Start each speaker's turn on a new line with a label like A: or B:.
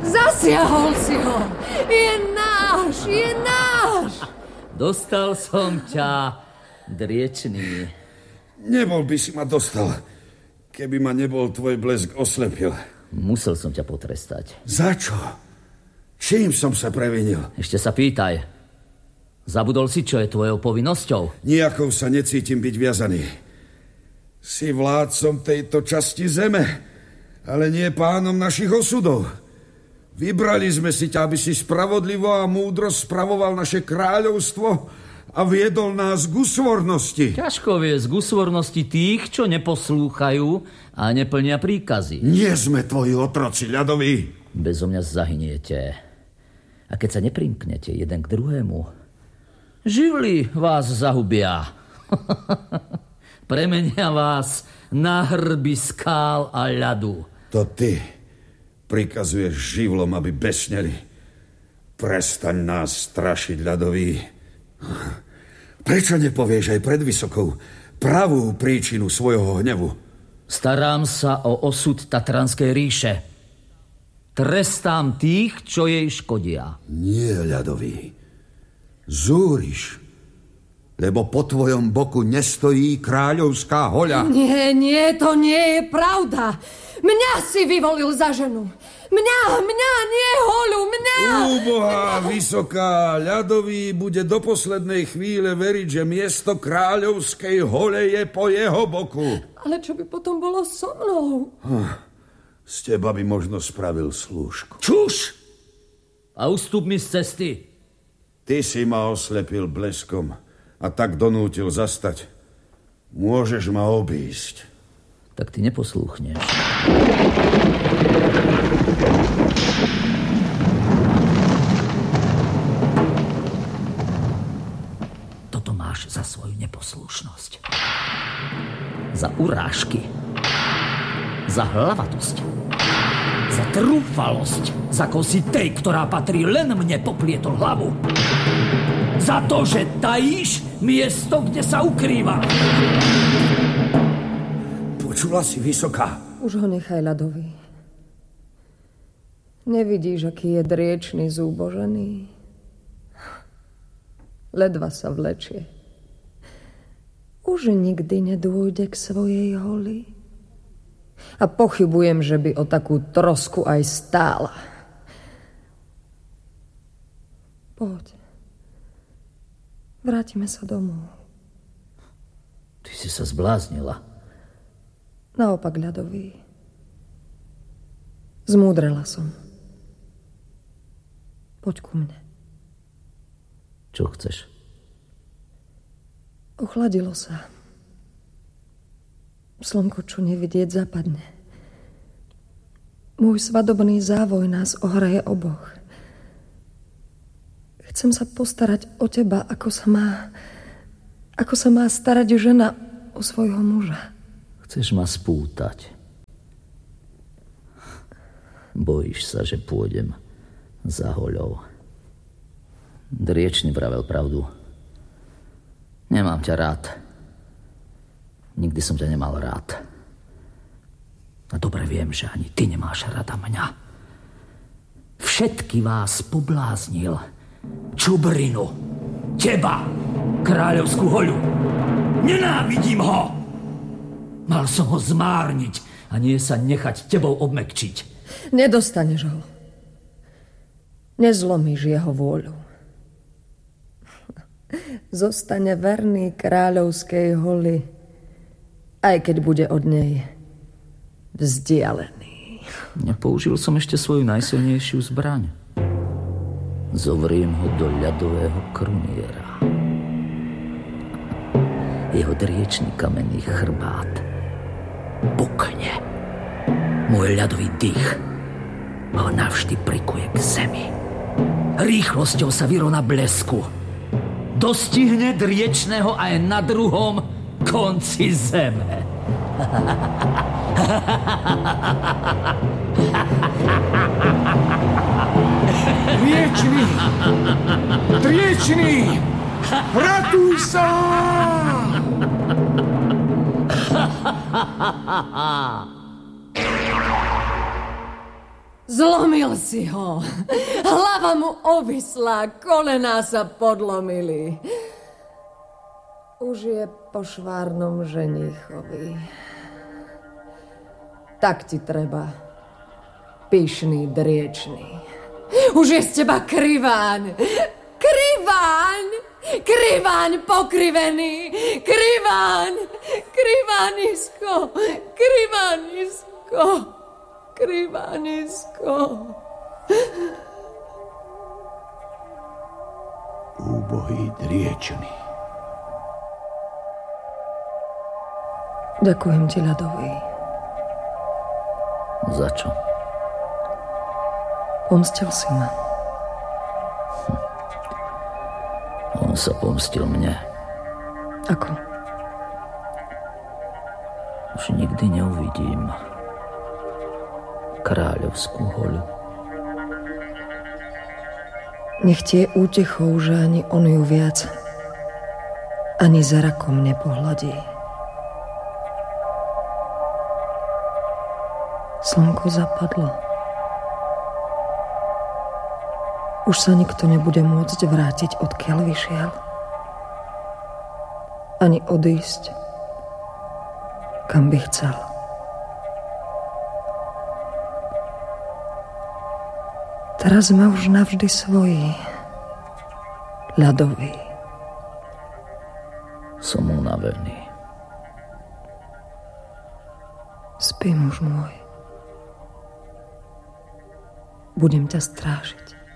A: Zasiahol si ho! Je náš! Je náš!
B: Dostal som ťa, driečný.
C: Nebol by si ma dostal, keby ma nebol tvoj blesk oslepil.
B: Musel som ťa potrestať.
C: Za čo? Čím som sa previnil?
B: Ešte sa pýtaj. Zabudol si, čo je tvojou povinnosťou?
C: Nijakou sa necítim byť viazaný. Si vládcom tejto časti zeme, ale nie pánom našich osudov. Vybrali sme si ťa, aby si spravodlivo a múdro spravoval naše kráľovstvo a viedol nás k úsvornosti.
B: Ťažko viesť k úsvornosti tých, čo neposlúchajú a neplnia príkazy.
C: Nie sme tvoji otroci, ľadoví.
B: Bezo mňa zahyniete. A keď sa neprimknete jeden k druhému, živly vás zahubia. Premenia vás na hrby skál a ľadu.
C: To ty prikazuješ živlom, aby besneli. Prestaň nás strašiť, ľadový. Prečo nepovieš aj pred Vysokou pravú príčinu svojho hnevu?
B: Starám sa o osud Tatranskej ríše. Trestám tých, čo jej škodia.
C: Nie, ľadový. Zúriš, lebo po tvojom boku nestojí kráľovská hoľa.
A: Nie, to nie je pravda. Mňa si vyvolil za ženu. Mňa, nie hoľu, mňa!
C: Úbohá Vysoká, ľadový bude do poslednej chvíle veriť, že miesto kráľovskej hole je po jeho boku.
A: Ale čo by potom bolo so mnou?
C: Z teba by možno spravil slúžku.
B: Čuš! A ustup mi z cesty.
C: Ty si ma oslepil bleskom a tak donútil zastať. Môžeš ma obísť.
B: Tak ty neposlúchneš. Toto máš za svoju neposlušnosť. Za urážky. Za hlavatosť. Za trúfalosť. Za kosi tej, ktorá patrí len mne, poplietol hlavu. Za to, že tajíš miesto, kde sa ukrýva.
C: Počula si, Vysoká?
A: Už ho nechaj, ľadový. Nevidíš, aký je driečný zúbožený? Ledva sa vlečie. Už nikdy nedôjde k svojej holi. A pochybujem, že by o takú trosku aj stála. Poď. Vrátime sa domov.
B: Ty si sa zbláznila.
A: Naopak, ľadový. Zmúdrela som. Poď ku mne.
B: Čo chceš?
A: Ochladilo sa. Slnko, čo nevidieť, zapadne. Môj svadobný závoj nás ohreje oboch. Chcem sa postarať o teba, ako sa má starať žena o svojho muža.
B: Chceš ma spútať. Bojíš sa, že pôjdem za hoľou. Driečny vravel pravdu. Nemám ťa rád. Nikdy som ťa nemal rád. A dobre viem, že ani ty nemáš rada mňa. Všetky vás pobláznil. Čubrinu. Teba. Kráľovskú hoľu. Nenávidím ho. Mal som ho zmárniť a nie sa nechať tebou obmekčiť.
A: Nedostaneš ho. Nezlomíš jeho vôľu. Zostane verný kráľovskej holi, aj keď bude od nej vzdialený.
B: Nepoužil som ešte svoju najsilnejšiu zbraň. Zovriem ho do ľadového kruniera. Jeho driečný kamenný chrbát pukne. Môj ľadový dých ho navždy prikuje k zemi. Rýchlosťou sa vyrovná blesku. Dostihne driečného aj na druhom konci zeme.
D: Driečný! Driečný! Ratuj sa!
A: Zlomil si ho. Hlava mu ovislá, kolená sa podlomili. Už je po švárnom ženíchovi. Tak ti treba, pyšný, driečný. Už je z teba kriváň. Kriváň! Kriváň pokrivený! Kriváň! Krivánisko! Krivánisko! Krivánisko!
D: Úbohý driečný.
A: Ďakujem ti, ľadový.
B: Za čo?
A: Pomstil si ma.
B: On sa pomstil mne.
A: Ako?
B: Už nikdy neuvidím kráľovskú hoľu.
A: Nech ti je útechou, že ani on ju viac ani zrakom nepohľadí. Slnko zapadlo. Už sa nikto nebude môcť vrátiť, odkiaľ vyšiel. Ani odísť, kam by chcel. Teraz sme už navždy svoji, ľadový.
B: Som unavený.
A: Spí, muž môj. Budem ťa strážiť.